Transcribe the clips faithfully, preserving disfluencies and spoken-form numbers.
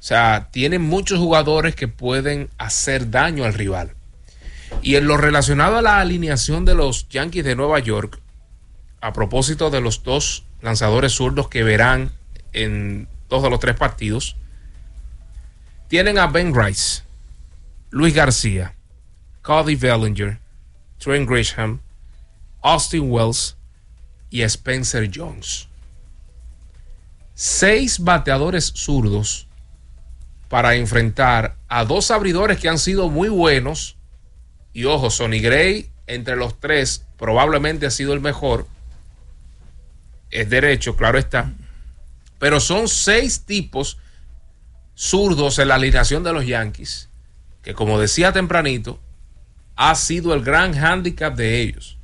O sea, tienen muchos jugadores que pueden hacer daño al rival. Y en lo relacionado a la alineación de los Yankees de Nueva York, a propósito de los dos lanzadores zurdos que verán en dos de los tres partidos, tienen a Ben Rice, Luis García, Cody Bellinger, Trent Grisham, Austin Wells y Spencer Jones. Seis bateadores zurdos para enfrentar a dos abridores que han sido muy buenos. Y ojo, Sonny Gray entre los tres probablemente ha sido el mejor. Es derecho, claro está. Pero son seis tipos zurdos en la alineación de los Yankees, que como decía tempranito, ha sido el gran hándicap de ellos.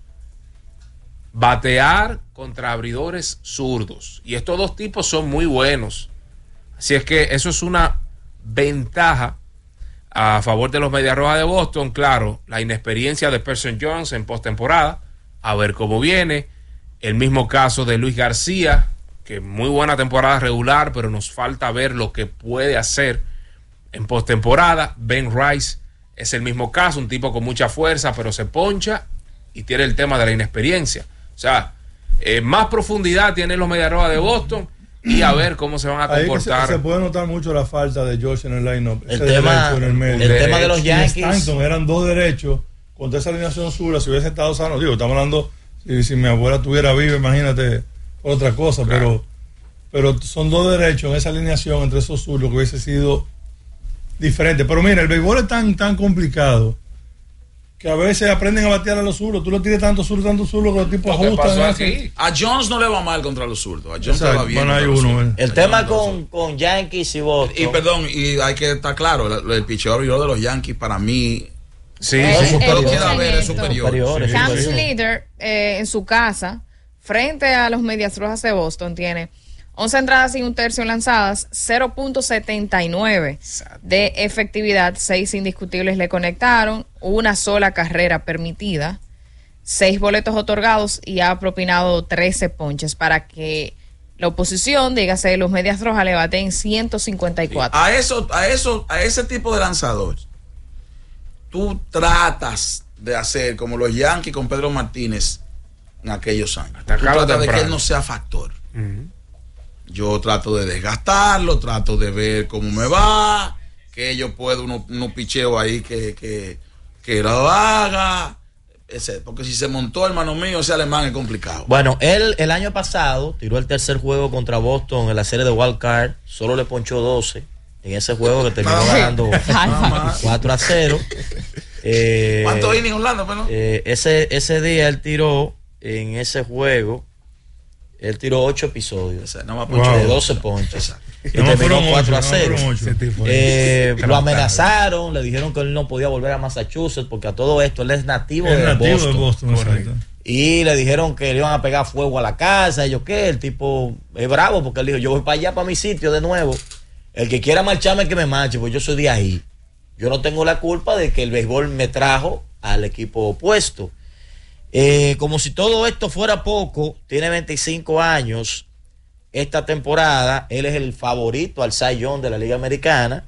Batear contra abridores zurdos. Y estos dos tipos son muy buenos. Así es que eso es una ventaja a favor de los Medias Rojas de Boston. Claro, la inexperiencia de Spencer Jones en postemporada, a ver cómo viene. El mismo caso de Luis García, que muy buena temporada regular, pero nos falta ver lo que puede hacer en postemporada. Ben Rice es el mismo caso, un tipo con mucha fuerza, pero se poncha y tiene el tema de la inexperiencia. O sea, eh, más profundidad tienen los Medias Rojas de Boston y a ver cómo se van a comportar. Se, se puede notar mucho la falta de George en el line-up. El, tema, en el, medio. el tema de los Yankees. Y Stanton eran dos derechos contra esa alineación sur. Si hubiese estado sano, digo, estamos hablando, si, si mi abuela estuviera viva, imagínate otra cosa, claro. pero, pero son dos derechos en esa alineación entre esos sur, lo que hubiese sido diferente. Pero mira, el béisbol es tan, tan complicado que a veces aprenden a batear a los zurdos. Tú lo tienes tanto zurdo, tanto zurdo que los tipos ajustan. A Jones no le va mal contra los zurdos. A Jones le va bien. Bueno, uno, el, el tema con, con Yankees y Boston. Y, y perdón, y hay que estar claro, el, el picheo abridor de los Yankees para mí. Sí, el, sí, usted lo quiera ver, es superior. superior sí, Cam Schlitter eh, en su casa, frente a los Medias Rojas de Boston, tiene once entradas y un tercio lanzadas, cero punto setenta y nueve de efectividad, seis indiscutibles le conectaron, una sola carrera permitida, seis boletos otorgados y ha propinado trece ponches para que la oposición, dígase los Medias Rojas, le baten ciento cincuenta y cuatro. A eso, a eso, a ese tipo de lanzadores, tú tratas de hacer como los Yankees con Pedro Martínez en aquellos años. Tú tratas de que él no sea factor. Uh-huh. Yo trato de desgastarlo, trato de ver cómo me va, que yo puedo unos uno picheos ahí que, que, que lo haga, ese, porque si se montó, hermano mío, ese alemán es complicado. Bueno, él el año pasado tiró el tercer juego contra Boston en la serie de Wild Card, solo le ponchó doce en ese juego que terminó ganando cuatro a cero. Eh, ¿Cuántos innings Orlando, perdón? Eh, ese, ese día él tiró en ese juego. Él tiró ocho episodios, no wow. de doce ponches. Y no terminó cuatro a cero. No eh, lo amenazaron, le dijeron que él no podía volver a Massachusetts porque a todo esto él es nativo, es de, nativo Boston. de Boston. Y le dijeron que le iban a pegar fuego a la casa. Y yo, ¿qué? El tipo es bravo porque él dijo: yo voy para allá, para mi sitio de nuevo. El que quiera marcharme, que me marche, pues yo soy de ahí. Yo no tengo la culpa de que el béisbol me trajo al equipo opuesto. Eh, como si todo esto fuera poco, tiene veinticinco años esta temporada, él es el favorito al Cy Young de la Liga Americana.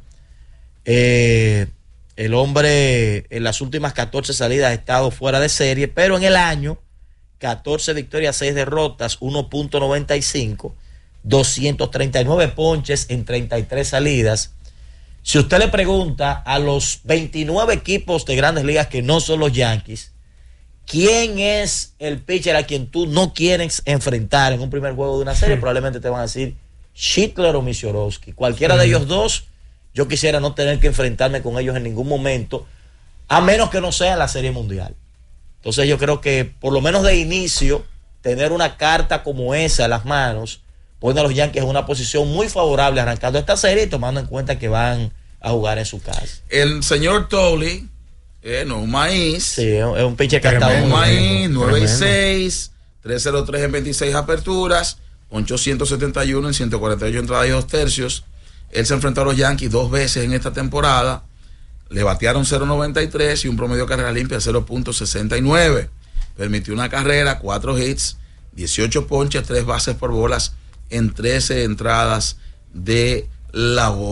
Eh, el hombre en las últimas catorce salidas ha estado fuera de serie, pero en el año catorce victorias, seis derrotas, uno punto noventa y cinco, doscientos treinta y nueve ponches en treinta y tres salidas. Si usted le pregunta a los veintinueve equipos de Grandes Ligas que no son los Yankees, ¿quién es el pitcher a quien tú no quieres enfrentar en un primer juego de una serie? Sí. Probablemente te van a decir Schindler o Misiorowski. Cualquiera sí. de ellos dos, yo quisiera no tener que enfrentarme con ellos en ningún momento, a menos que no sea en la Serie Mundial. Entonces yo creo que por lo menos de inicio, tener una carta como esa en las manos pone a los Yankees en una posición muy favorable arrancando esta serie y tomando en cuenta que van a jugar en su casa. El señor Tolley, eh, no un maíz. Sí, es un pinche cantado. Un maíz, nueve y seis, tres cero tres en veintiséis aperturas, ponchó ciento setenta y uno en ciento cuarenta y ocho entradas y dos tercios. Él se enfrentó a los Yankees dos veces en esta temporada. Le batearon cero noventa y tres y un promedio de carrera limpia de cero punto sesenta y nueve. Permitió una carrera, cuatro hits, dieciocho ponches, tres bases por bolas en trece entradas de labor.